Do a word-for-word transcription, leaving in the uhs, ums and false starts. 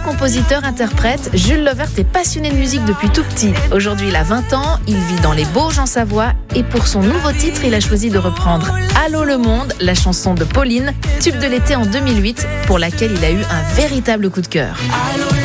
Compositeur-interprète, Jules Levert est passionné de musique depuis tout petit. Aujourd'hui, il a vingt ans, il vit dans les Bauges en Savoie et pour son nouveau titre, il a choisi de reprendre Allô le monde, la chanson de Pauline, tube de l'été en deux mille huit, pour laquelle il a eu un véritable coup de cœur. Allô